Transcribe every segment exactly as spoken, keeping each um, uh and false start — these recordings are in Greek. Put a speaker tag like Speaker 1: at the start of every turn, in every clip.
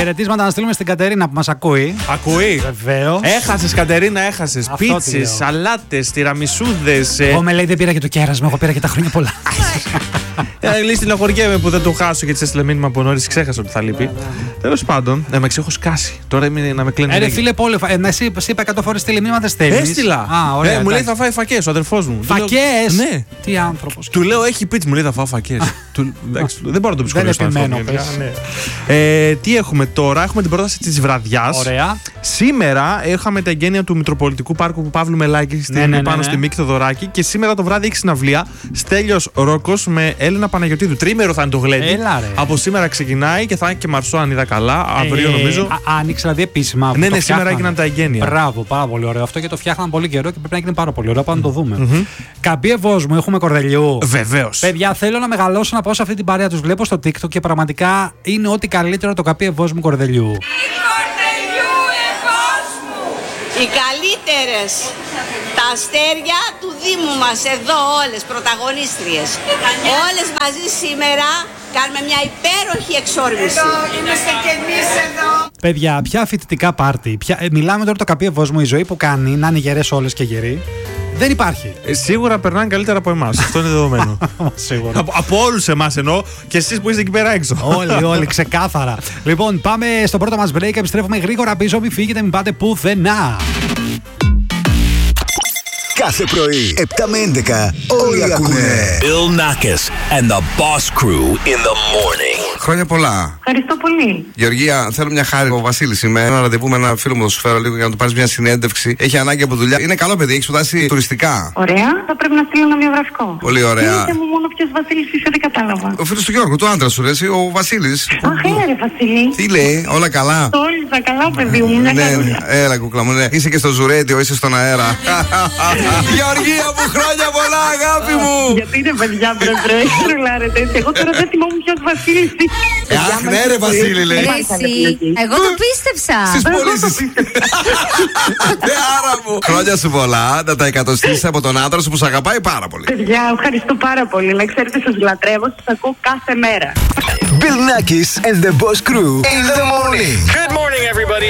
Speaker 1: Χαιρετίσματα να στείλουμε στην Κατερίνα που μας ακούει.
Speaker 2: Ακούει.
Speaker 1: Βεβαίως.
Speaker 2: Έχασες, Κατερίνα, έχασες. Πίτσες, σαλάτες, τυραμισούδες.
Speaker 1: Εγώ με λέει δεν πήρα και το κέρασμα, εγώ πήρα και τα χρόνια πολλά.
Speaker 2: Ε, Λύση, στενοχωριέμαι που δεν το χάσω και τη έστειλε μήνυμα από νωρίς. Ξέχασα ότι θα λείπει. Τέλος πάντων, ε, με έχω σκάσει. Τώρα είμαι να με κλείνει.
Speaker 1: Ε, ρε φίλε, πόλε, ε, εσύ είπα εκατό φορές στείλε μήνυμα, δεν στέλνεις.
Speaker 2: Έστειλα.
Speaker 1: Α, ωραία,
Speaker 2: ε, μου λέει
Speaker 1: εντάξει.
Speaker 2: θα φάει φακές ο αδερφός μου.
Speaker 1: Φακές!
Speaker 2: Ναι.
Speaker 1: Τι άνθρωπος.
Speaker 2: Του λέω έχει πίτς, μου λέει θα φάω φακές. Του- εντάξει, Δεν μπορώ να το ψυχολογήσω.
Speaker 1: Δεν επιμένω,
Speaker 2: αυτό,
Speaker 1: πες.
Speaker 2: γενικά, ναι. Ε, Τι έχουμε τώρα, έχουμε την πρόταση της βραδιάς.
Speaker 1: Ωραία.
Speaker 2: Σήμερα είχαμε τα εγγένεια του Μητροπολιτικού Πάρκου του Παύλου Μελάκη στην,
Speaker 1: Ναι, ναι, ναι,
Speaker 2: πάνω
Speaker 1: ναι.
Speaker 2: στη Μίκη Θοδωράκη. Και σήμερα το βράδυ έχει συναυλία Στέλιος Ρόκος με Έλληνα Παναγιωτίδου. Τρίμερο θα είναι το γλέντι.
Speaker 1: Έλα, ρε.
Speaker 2: Από σήμερα ξεκινάει και θα είναι και Μαρσό, αν είδα καλά. Αύριο
Speaker 1: Ε,
Speaker 2: νομίζω.
Speaker 1: α- Άνοιξε δηλαδή επίσημα.
Speaker 2: Ναι,
Speaker 1: το
Speaker 2: ναι, σήμερα
Speaker 1: φτιάχνανε.
Speaker 2: έγιναν τα εγγένεια.
Speaker 1: Μπράβο, πάρα πολύ ωραίο. Αυτό και το φτιάχναν πολύ καιρό και πρέπει να γίνει πάρα πολύ ωραίο. Πάμε να το δούμε. Καμπίεβος μου, έχουμε Κορδελιού.
Speaker 2: Βεβαίως.
Speaker 1: Παιδιά, θέλω να μεγαλώσω να πάω σε αυτή την παρέα. Τους βλέπω στο TikTok και πραγματικά είναι ό,τι καλύτερο το Καμπίεβος μου Κορδελιού.
Speaker 3: Κορδελιού εφός μου. Οι καλύτερες, τα αστέρια του Δήμου μας εδώ όλες, πρωταγωνίστριες. Όλες μαζί σήμερα κάνουμε μια υπέροχη εξόρμηση. Εδώ είμαστε κι εμείς εδώ.
Speaker 1: Παιδιά, ποια φοιτητικά πάρτι. Ποια... Ε, μιλάμε τώρα το Καμπίεβος μου, η ζωή που κάνει, να είναι γερές όλες και γεροί. Δεν υπάρχει.
Speaker 2: Ε, Σίγουρα περνάνε καλύτερα από εμάς. Αυτό είναι δεδομένο.
Speaker 1: Σίγουρα.
Speaker 2: από από όλους εμάς εννοώ και εσείς που είστε εκεί πέρα έξω.
Speaker 1: Όλοι, όλοι, ξεκάθαρα. Λοιπόν, πάμε στο πρώτο μας break. Επιστρέφουμε γρήγορα πίσω. Μην φύγετε, μην πάτε πουθενά.
Speaker 4: Κάθε πρωί, επτά με έντεκα, όλοι ακούνε.
Speaker 5: Bill Nackis and the Boss Crew in the morning.
Speaker 6: Χρόνια πολλά.
Speaker 7: Ευχαριστώ πολύ.
Speaker 6: Γεωργία, θέλω μια χάρη. Ο Βασίλης είμαι. Ένα ραντεβού με ένα φίλο μου, θα σου φέρω λίγο για να του πάρει μια συνέντευξη. Έχει ανάγκη από δουλειά. Είναι καλό παιδί, έχει σπουδάσει τουριστικά.
Speaker 7: Ωραία. Θα πρέπει να στείλω ένα βιογραφικό.
Speaker 6: Πολύ ωραία.
Speaker 7: Πείτε μου μόνο ποιος Βασίλης είσαι, δεν κατάλαβα.
Speaker 6: Ο φίλο του Γιώργου, του άντρα σου, ρε, εσύ, ο Βασίλης.
Speaker 7: Αχ, έλα ρε Βασίλη.
Speaker 6: Τι λέει, όλα καλά.
Speaker 7: Τόλιζα, καλά παιδί μου, μια
Speaker 6: Ναι,
Speaker 7: χαρούλα.
Speaker 6: ναι, έλα κουκλά μου, ναι. Είσαι και στο Ζουρέντιο, είσαι στον αέρα. Γεωργία μου, χρόνια πολλά, αγάπη μου.
Speaker 7: Γιατί είναι παιδιά, μπρε, τρουλάρετε έτσι. Εγώ τώρα δεν θυμόμουν ποιος Βασίλης είσαι.
Speaker 6: Αχ, ναι, ρε Βασίλη, λέει.
Speaker 7: Ρε, εσύ,
Speaker 8: Εγώ το πίστεψα.
Speaker 6: Στις πωλήσεις. Άρα μου. Χρόνια σου πολλά, να τα εκατοστήσεις από τον άντρα σου που σε αγαπάει πάρα πολύ.
Speaker 7: Παιδιά, ευχαριστώ πάρα πολύ. Να ξέρετε, σας λατρεύω, σας ακούω κάθε μέρα.
Speaker 4: Bill Nackis and the Boss Crew in the morning.
Speaker 5: Good morning, everybody.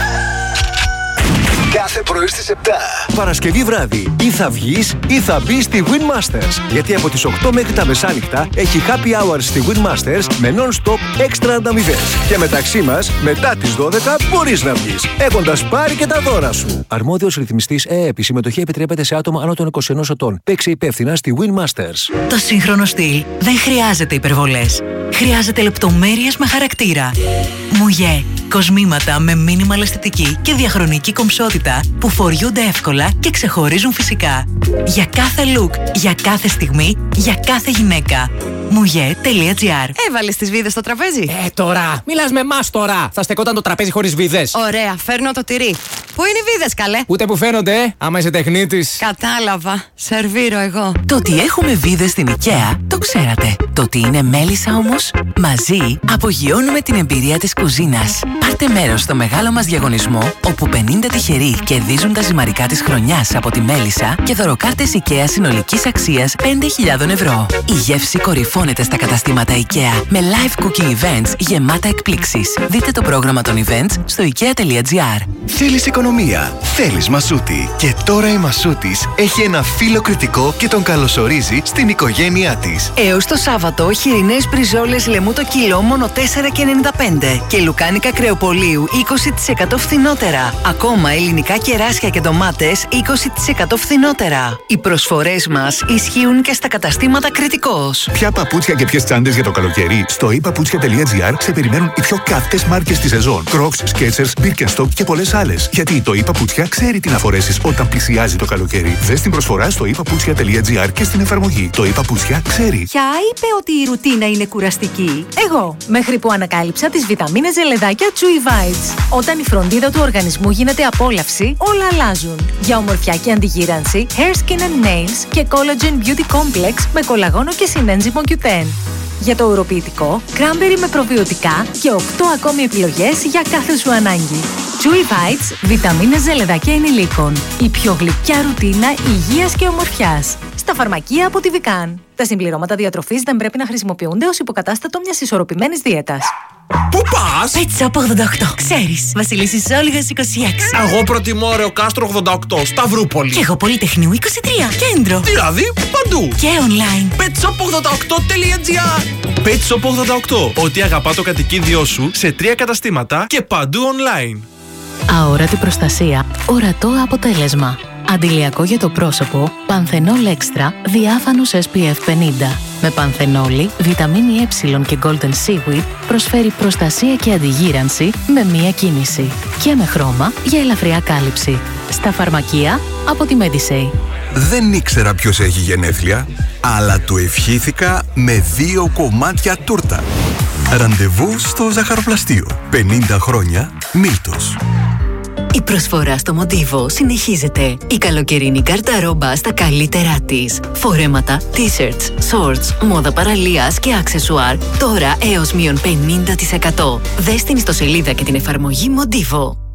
Speaker 4: Κάθε πρωί στις επτά.
Speaker 9: Παρασκευή βράδυ ή θα βγεις ή θα μπεις στη Win Masters. Γιατί από τις οκτώ μέχρι τα μεσάνυχτα έχει happy hours στη Win Masters με non-stop έξτρα ανταμοιβές. Και μεταξύ μας, μετά τις δώδεκα μπορείς να βγεις, έχοντας πάρει και τα δώρα σου. Αρμόδιος ρυθμιστής ΕΕΠ. Η συμμετοχή επιτρέπεται σε άτομα άνω των είκοσι ενός ετών. Παίξε υπεύθυνα στη Win Masters.
Speaker 10: Το σύγχρονο στυλ δεν χρειάζεται υπερβολές. Χρειάζεται λεπτομέρειες με χαρακτήρα. Μουγέ. Κοσμήματα με minimal αισθητική και διαχρονική κομψότητα που φοριούνται εύκολα και ξεχωρίζουν φυσικά. Για κάθε look, για κάθε στιγμή, για κάθε γυναίκα. Mouje.gr.
Speaker 8: Έβαλες τις βίδες στο τραπέζι.
Speaker 11: Ε, τώρα! Μιλάς με εμάς τώρα! Θα στεκόταν το τραπέζι χωρίς βίδες.
Speaker 8: Ωραία, φέρνω το τυρί. Πού είναι οι βίδες, καλέ?
Speaker 11: Ούτε που φαίνονται, ε, άμα είσαι τεχνίτης.
Speaker 8: Κατάλαβα. Σερβίρω εγώ.
Speaker 10: Το ότι έχουμε βίδες στην IKEA το ξέρατε. Το ότι είναι μέλισσα όμως, μαζί απογειώνουμε την εμπειρία της κουζίνας. Πάρτε μέρος στο μεγάλο μας διαγωνισμό, όπου πενήντα τυχεροί κερδίζουν τα ζυμαρικά της χρονιάς από τη μέλισσα και δωροκάρτες IKEA συνολικής αξίας πέντε χιλιάδες ευρώ. Η γεύση κορυφώνεται στα καταστήματα IKEA με live cooking events γεμάτα εκπλήξεις. Δείτε το πρόγραμμα των events στο ikea.gr.
Speaker 4: Θέλεις οικονομία, θέλεις Μασούτη. Και τώρα η Μασούτης έχει ένα φίλο κριτικό και τον καλωσορίζει στην οικογένειά της.
Speaker 10: Έως το Σάββατο, χοιρινές μπριζόλες λεμού το κιλό μόνο τέσσερα και ενενήντα πέντε και λουκάνικα κρεοπολίου είκοσι τοις εκατό φθηνότερα. Ακόμα ελληνικά κεράσια και ντομάτες είκοσι τοις εκατό φθηνότερα. Οι προσφορές μας ισχύουν και στα καταστήματα Κριτικός.
Speaker 12: Ποια παπούτσια και ποιες τσάντες για το καλοκαίρι? Στο e-paputsια.gr σε περιμένουν οι πιο κάθετες μάρκες της σεζόν. Crocs, Skechers, Birkenstock και πολλές άλλες. Γιατί το e-paputsια ξέρει τι να φορέσεις όταν πλησιάζει το καλοκαίρι. Δες την προσφορά στο e-paputsya.gr και στην εφαρμογή. Το e-paputsya ξέρει.
Speaker 13: Ποια είπε ότι η ρουτίνα είναι κουραστική? Εγώ, μέχρι που ανακάλυψα τις βιταμίνες ζελεδάκια Chewy Vites. Όταν η φροντίδα του οργανισμού γίνεται απόλαυση, όλα αλλάζουν. Για ομορφιά και αντιγύρανση, Hair, Skin and Nails και Collagen Beauty Complex με κολαγόνο και συνένζυμο κιου τεν. Για το ουροποιητικό, cranberry με προβιωτικά και οκτώ ακόμη επιλογές για κάθε σου ανάγκη. Chewy Vites, βιταμίνες ζελεδάκια ενηλίκων. Η πιο γλυκιά ρουτίνα υγείας και ομορφιάς. Στα φαρμακεία από τη Vican. Τα συμπληρώματα διατροφής δεν πρέπει να χρησιμοποιούνται ως υποκατάστατο μιας ισορροπημένης δίαιτας.
Speaker 2: Πού πας?
Speaker 8: Pet Shop ογδόντα οκτώ. Ξέρεις, Βασιλίσσης Όλγας είκοσι έξι.
Speaker 2: Εγώ προτιμώ Ρεοκάστρο ογδόντα οκτώ, Σταυρούπολη.
Speaker 8: Και εγώ Πολυτεχνείου είκοσι τρία. Κέντρο.
Speaker 2: Δηλαδή παντού.
Speaker 8: Και online.
Speaker 2: pet shop ογδόντα οκτώ τελεία gr. Pet Shop ογδόντα οκτώ. Ό,τι αγαπά το κατοικίδιό σου σε τρία καταστήματα και παντού online.
Speaker 13: Αόρατη προστασία, ορατό αποτέλεσμα. Αντιλιακό για το πρόσωπο, Πανθενόλ Extra, διάφανος ες πι εφ πενήντα. Με πανθενόλη, βιταμίνη Ε και Golden Seaweed προσφέρει προστασία και αντιγύρανση με μία κίνηση. Και με χρώμα για ελαφριά κάλυψη. Στα φαρμακεία από τη Medisay.
Speaker 14: Δεν ήξερα ποιος έχει γενέθλια, αλλά του ευχήθηκα με δύο κομμάτια τούρτα. Ραντεβού στο ζαχαροπλαστείο. πενήντα χρόνια Μίλτος.
Speaker 10: Η προσφορά στο Μοντίβο συνεχίζεται. Η καλοκαιρινή γκαρνταρόμπα στα καλύτερά της. Φορέματα, t-shirts, shorts, μόδα παραλίας και αξεσουάρ. Τώρα έως μείον πενήντα τοις εκατό. Δες την ιστοσελίδα και την εφαρμογή Μοντίβο.